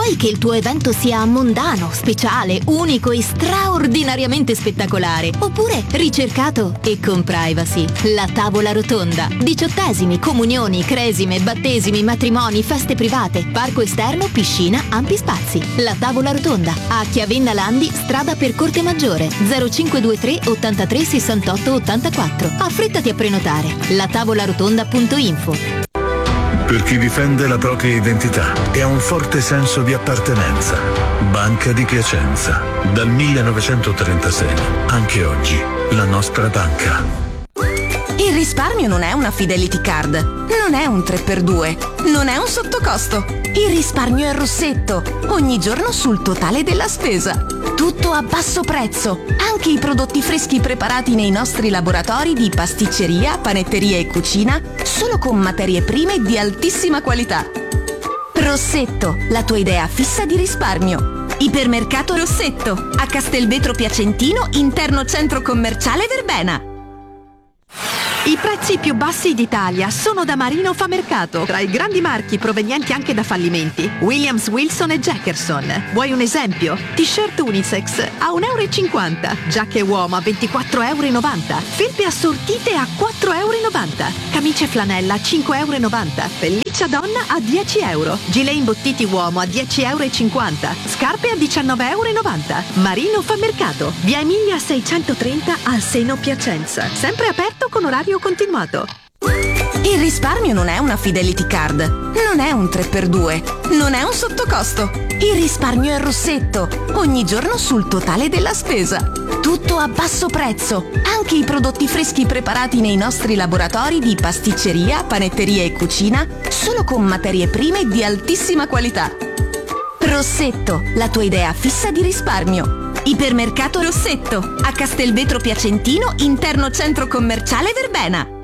Vuoi che il tuo evento sia mondano, speciale, unico e straordinariamente spettacolare? Oppure ricercato e con privacy? La tavola rotonda. 18esimi, comunioni, cresime, battesimi, matrimoni, feste private, parco esterno, piscina, ampi spazi. La tavola rotonda. A Chiavenna Landi, strada per Corte Maggiore, 0523 83 68 84. Affrettati a prenotare. latavolarotonda.info. Per chi difende la propria identità e ha un forte senso di appartenenza. Banca di Piacenza. Dal 1936. Anche oggi, la nostra banca. Il risparmio non è una Fidelity Card, non è un 3x2, non è un sottocosto. Il risparmio è Rossetto, ogni giorno sul totale della spesa. Tutto a basso prezzo, anche i prodotti freschi preparati nei nostri laboratori di pasticceria, panetteria e cucina, solo con materie prime di altissima qualità. Rossetto, la tua idea fissa di risparmio. Ipermercato Rossetto, a Castelvetro Piacentino, interno centro commerciale Verbena. I prezzi più bassi d'Italia sono da Marino Fa Mercato, tra i grandi marchi provenienti anche da fallimenti. Williams, Wilson e Jackerson. Vuoi un esempio? T-shirt unisex a €1,50 €, giacche uomo a €24,90 €, felpe assortite a €4,90 €, camicie flanella a €5,90 €, pelliccia donna a €10 €, gilet imbottiti uomo a €10,50 €, scarpe a €19,90 €. Marino Fa Mercato, via Emilia 630 al Seno Piacenza. Sempre aperto con orario continuato. Il risparmio non è una Fidelity Card, non è un 3x2, non è un sottocosto. Il risparmio è Rossetto, ogni giorno sul totale della spesa. Tutto a basso prezzo, anche i prodotti freschi preparati nei nostri laboratori di pasticceria, panetteria e cucina, solo con materie prime di altissima qualità. Rossetto, la tua idea fissa di risparmio. Ipermercato Rossetto, a Castelvetro Piacentino, interno centro commerciale Verbena.